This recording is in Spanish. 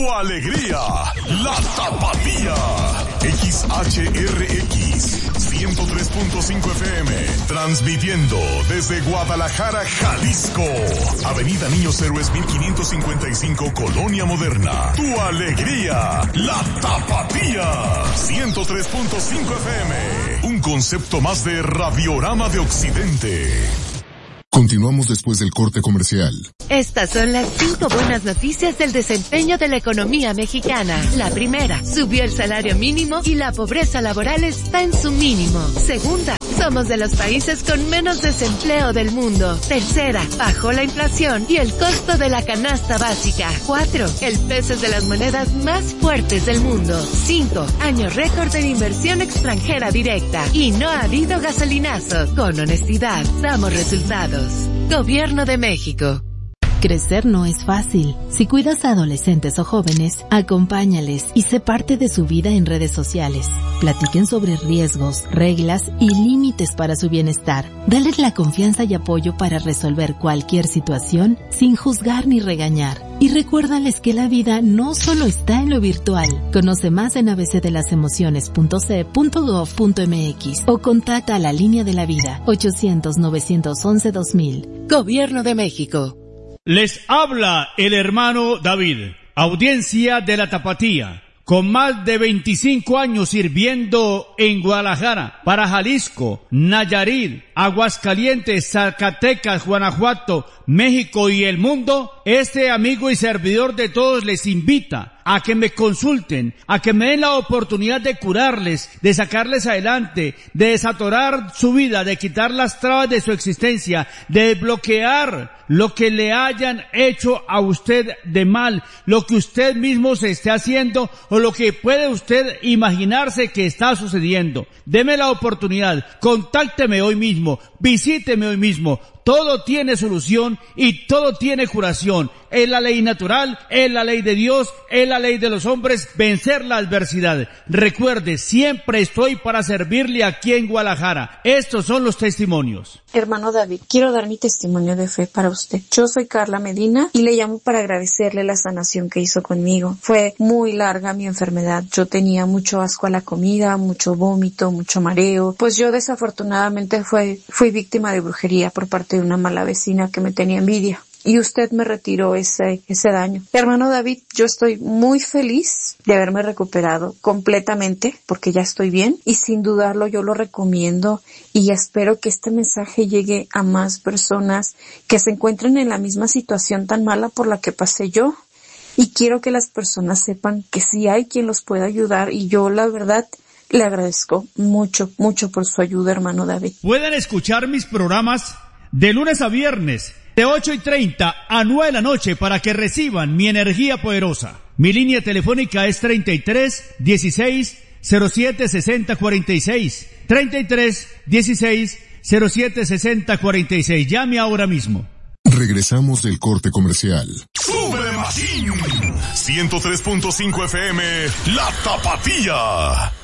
tu alegría, la Tapatía. XHRX 103.5 FM, transmitiendo desde Guadalajara, Jalisco. Avenida Niños Héroes 1555, Colonia Moderna. Tu alegría, la Tapatía. 103.5 FM, un concepto más de Radiorama de Occidente. Continuamos después del corte comercial. Estas son las 5 buenas noticias del desempeño de la economía mexicana. La primera, subió el salario mínimo y la pobreza laboral está en su mínimo. Segunda, somos de los países con menos desempleo del mundo. Tercera, bajó la inflación y el costo de la canasta básica. 4, el peso es de las monedas más fuertes del mundo. 5, año récord de inversión extranjera directa. Y no ha habido gasolinazo. Con honestidad, damos resultados. Gobierno de México. Crecer no es fácil. Si cuidas a adolescentes o jóvenes, acompáñales y sé parte de su vida en redes sociales. Platiquen sobre riesgos, reglas y límites para su bienestar. Dales la confianza y apoyo para resolver cualquier situación sin juzgar ni regañar. Y recuérdales que la vida no solo está en lo virtual. Conoce más en abcdelasemociones.ce.gov.mx o contacta a la Línea de la Vida 800-911-2000. Gobierno de México. Les habla el hermano David, audiencia de la Tapatía, con más de 25 años sirviendo en Guadalajara, para Jalisco, Nayarit, Aguascalientes, Zacatecas, Guanajuato, México y el mundo. Este amigo y servidor de todos les invita a que me consulten, a que me den la oportunidad de curarles, de sacarles adelante, de desatorar su vida, de quitar las trabas de su existencia, de desbloquear lo que le hayan hecho a usted de mal, lo que usted mismo se esté haciendo o lo que puede usted imaginarse que está sucediendo. Deme la oportunidad, contácteme hoy mismo, visíteme hoy mismo. Todo tiene solución y todo tiene curación. Es la ley natural, es la ley de Dios, es la ley de los hombres, vencer la adversidad. Recuerde, siempre estoy para servirle aquí en Guadalajara. Estos son los testimonios. Hermano David, quiero dar mi testimonio de fe para usted. Yo soy Carla Medina y le llamo para agradecerle la sanación que hizo conmigo. Fue muy larga mi enfermedad. Yo tenía mucho asco a la comida, mucho vómito, mucho mareo. Pues yo desafortunadamente fui víctima de brujería por parte de una mala vecina que me tenía envidia. Y usted me retiró ese daño. Hermano David, yo estoy muy feliz de haberme recuperado completamente porque ya estoy bien y sin dudarlo yo lo recomiendo y espero que este mensaje llegue a más personas que se encuentren en la misma situación tan mala por la que pasé yo. Y quiero que las personas sepan que sí hay quien los pueda ayudar y yo la verdad le agradezco mucho, mucho por su ayuda, hermano David. Pueden escuchar mis programas de lunes a viernes, de 8:30 a 9 de la noche para que reciban mi energía poderosa. Mi línea telefónica es 33 16 07 60 46. 33 16 07 60 46. Llame ahora mismo. Regresamos del corte comercial. ¡Súbele, machín! 103.5 FM, La Tapatía.